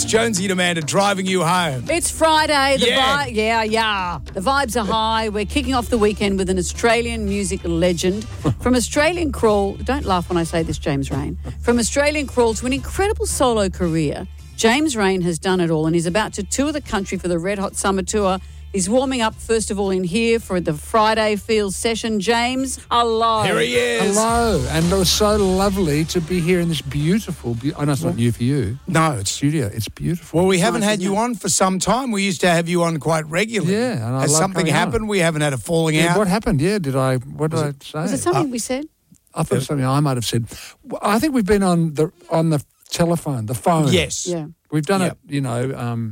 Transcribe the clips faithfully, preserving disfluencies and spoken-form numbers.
Jonesy and Amanda driving you home. It's Friday. The Yeah. vi- yeah, yeah. The vibes are high. We're kicking off the weekend with an Australian music legend. From Australian crawl, don't laugh when I say this, James Rain. From Australian crawl to an incredible solo career, James Rain has done it all and he's about to tour the country for the Red Hot Summer Tour. He's warming up, first of all, in here for the Friday Feels session. James, hello. Here he is. Hello, and it was so lovely to be here in this beautiful, be- I know it's not new for you, No, it's... studio. It's beautiful. Well, we haven't nice, had isn't you it? on for some time. We used to have you on quite regularly. Yeah, and I Has love something coming on. happened? We haven't had a falling Yeah, out. what happened? Yeah, did I, what did I say? Was it something we said? I thought it was something I might have said. Well, I think we've been on the on the telephone, the phone. Yes. Yeah. We've done Yep. it, you know, um,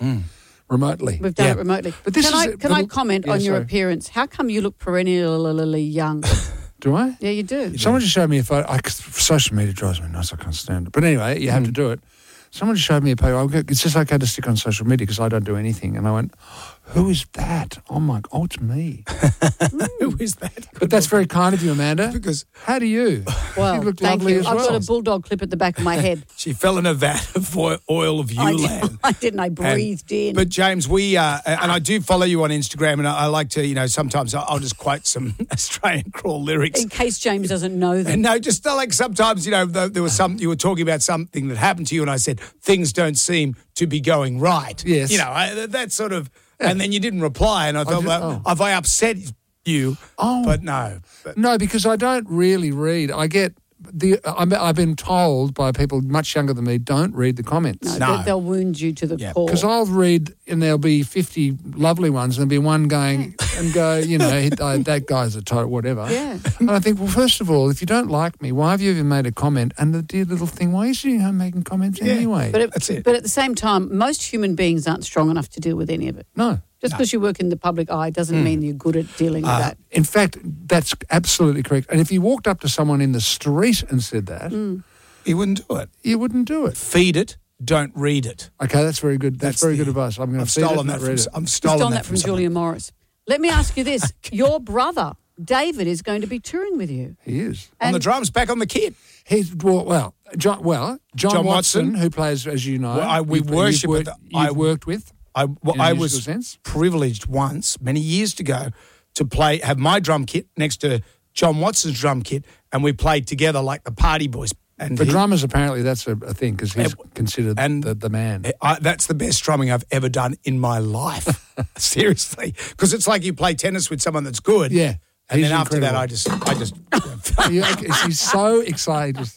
remotely. We've done Yeah. it remotely. But this can is I a can I little- comment Yeah, on your sorry. appearance? How come you look perennially young? Do I? Yeah, you do. Someone just showed me a photo. I, social media drives me nuts. I can't stand it. But anyway, you have to do it. Someone just showed me a photo. I'll go, it's just okay to stick on social media because I don't do anything. And I went, who is that? Oh, my, oh, it's me. Who is that? But that's very kind of you, Amanda. Because How do you? Well, you look thank lovely you. as I've well. got a bulldog clip at the back of my head. she fell in a vat of oil- oil of I, Ulan. did, I didn't. I breathed in. But James, we uh, and I do follow you on Instagram, and I, I like to, you know, sometimes I'll just quote some Australian crawl lyrics. in case James doesn't know them. And no, just uh, like sometimes, you know, the, there was some, you were talking about something that happened to you, and I said, things don't seem to be going right. Yes. You know, I, that sort of, and then you didn't reply, and I thought, did- well, oh. have I upset you? Oh. But no. But, No, because I don't really read. I get the. I'm, I've been told by people much younger than me, don't read the comments. No, No. they- they'll wound you to the Yeah. core. Because I'll read and there'll be fifty lovely ones and there'll be one going and go, you know, he, uh, that guy's a total whatever. Yeah. And I think, well, first of all, if you don't like me, why have you even made a comment? And the dear little thing, why are you sitting home making comments anyway? But, it, That's it. but at the same time, most human beings aren't strong enough to deal with any of it. no. Just because you work in the public eye doesn't Hmm. mean you're good at dealing with Uh, that. In fact, that's absolutely correct. And if you walked up to someone in the street and said that, he wouldn't do it. you wouldn't do it. Feed it, don't read it. Okay, that's very good. That's, That's very the- good advice. I'm going I've to feed it, stolen not that read from, it. I'm You've stolen stolen that that from someone. Julia Morris. Let me ask you this. Your brother, David, is going to be touring with you. He is. On And the drums, back on the kit. He's well, well, John, well, John, John Watson, Watson. who plays, as you know, Well, I- we you've- worship you've at worked, the- I- you've worked with. I, well, In a I musical was sense? privileged once, many years ago, to play, have my drum kit next to John Watson's drum kit, and we played together like the Party Boys. And For he- drummers, apparently, that's a, a thing because he's And- considered and- the, the man. I, that's the best drumming I've ever done in my life. Seriously. Because it's like you play tennis with someone that's good. Yeah. And He's then after that, incredible. I just, I just, Yeah, he's so excited. Just-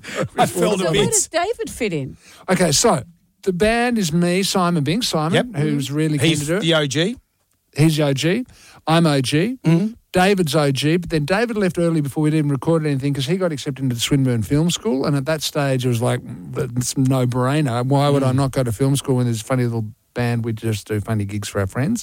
I fell to so where bits. does David fit in? Okay, so the band is me, Simon Bing, Simon, Yep. who's really keen He's to do it. the O G. He's O G. I'm O G. David's O G. But then David left early before we'd even recorded anything because he got accepted into the Swinburne Film School. And at that stage, it was like, it's a no-brainer. Why would I not go to film school when there's a funny little band? We just do funny gigs for our friends.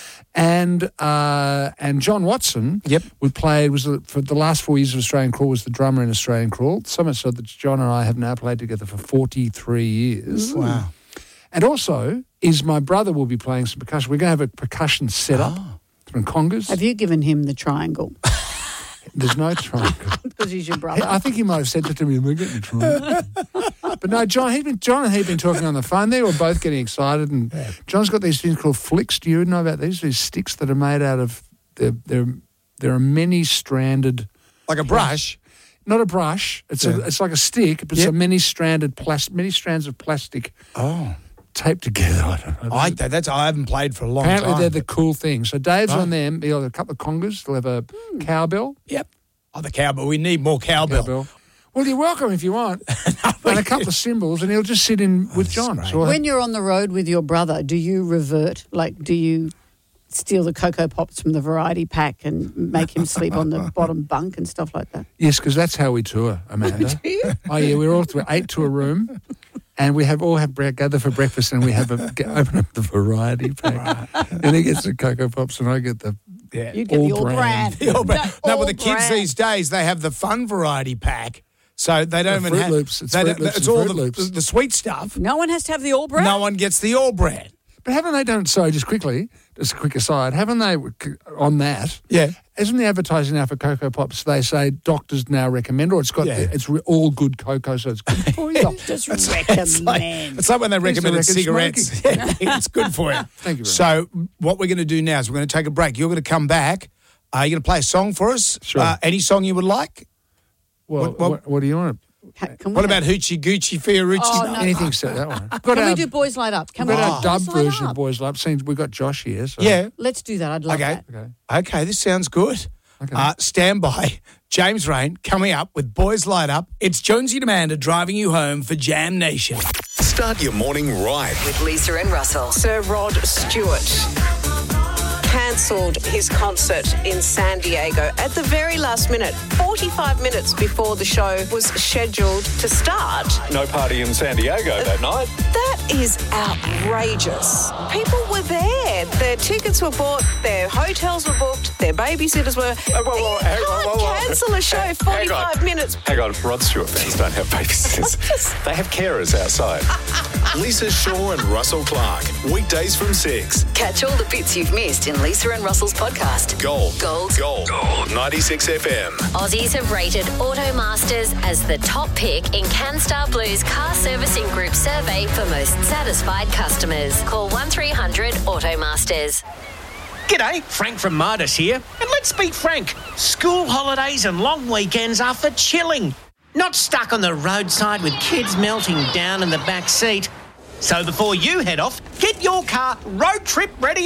And uh, and John Watson, Yep. we played, was the, for the last four years of Australian Crawl, was the drummer in Australian Crawl. So much so that John and I have now played together for forty-three years. Wow. And also, is my brother will be playing some percussion. We're going to have a percussion set up from congas. Have you given him the triangle? There's no triangle. Because he's your brother. I think he might have said that to me. We're getting a triangle. But no, John, he'd been, John and he'd been talking on the phone. They were both getting excited. And John's got these things called flicks. Do you know about these? These sticks that are made out of, they're, they're, they're a many-stranded, Like a brush. not a brush. It's Yeah. a, it's like a stick, but it's Yep. a many-stranded plastic, many strands of plastic Oh. taped together. I don't know. I like that. That's, I haven't played for a long Apparently time. they're the cool thing. So Dave's Right. on them. He'll have a couple of congas. He'll have a cowbell. Yep. Oh, the cowbell. We need more cowbell. Cowbell. Well, you're welcome if you want. And a couple of cymbals, and he'll just sit in with John. great. So we'll When you're on the road with your brother, do you revert? Like, do you steal the Cocoa Pops from the variety pack and make him sleep on the bottom bunk and stuff like that? yes, because that's how we tour, Amanda. Oh, yeah, we're all we're eight to a room, and we have all have bre- gather for breakfast, and we have a, get, open up the variety pack. And he gets the Cocoa Pops, and I get the Yeah. You get the All all brand. brand. The old brand. No, all but the kids brand. these days, they have the fun variety pack. So they don't The even Fruit have... Loops. It's they Fruit don't- Loops it's and all Fruit the, Loops. the, the sweet stuff. No one has to have the all brand. No one gets the all brand. But haven't they done, sorry, just quickly, just a quick aside, haven't they, on that, Yeah. isn't the advertising now for Cocoa Pops, they say doctors now recommend, or it's got, Yeah. it's re- all good cocoa, so it's good for you. Just It's recommend. like, it's like when they Used to recommended reckon cigarettes. It's good for you. Thank you very So what we're going to do now is we're going to take a break. You're going to come back. Uh, you're going to play a song for us. Sure. Uh, any song you would like? Well, What- what, what- what, do you want? Ca- Can we What have- about Hoochie Goochie Fiorucci? Oh, no. Anything except that one. Got Can our, we do Boys Light Up? Can we've we got do our Boys dub Light version Up? of Boys Love. Seems we've got Josh here. So. Yeah. Let's do that. I'd love Okay. that. Okay. Okay, this sounds good. Okay. Uh, stand by. James Rain coming up with Boys Light Up. It's Jonesy and Amanda driving you home for Jam Nation. Start your morning right. With Lisa and Russell. Sir Rod Stewart cancelled his concert in San Diego at the very last minute, forty-five minutes before the show was scheduled to start. No party in San Diego that night. That is outrageous. People were there. Their tickets were bought, their hotels were booked, their babysitters were... whoa, whoa, you hang on, can't whoa, whoa. cancel a show Hang on. forty-five minutes. Hang on, Rod Stewart fans don't have babysitters. they have carers outside. Lisa Shaw and Russell Clark. Weekdays from six. Catch all the bits you've missed in Lisa and Russell's podcast. Gold. Gold. Gold. Gold. ninety-six F M. Aussies have rated Automasters as the top pick in CanStar Blue's car servicing group survey for most satisfied customers. Call one three hundred Automasters. G'day, Frank from Midas here. And let's be frank, school holidays and long weekends are for chilling, not stuck on the roadside with kids melting down in the back seat. So before you head off, get your car road trip ready